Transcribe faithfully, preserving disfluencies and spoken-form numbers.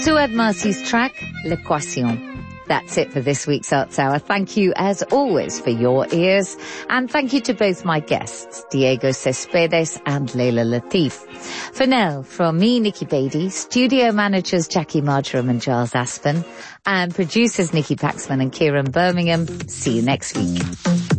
Suad Marcy's track, L'Equation. That's it for this week's Arts Hour. Thank you, as always, for your ears. And thank you to both my guests, Diego Cespedes and Leila Latif. For now, from me, Nikki Beatty, studio managers Jackie Marjoram and Giles Aspen, and producers Nikki Paxman and Kieran Birmingham. See you next week.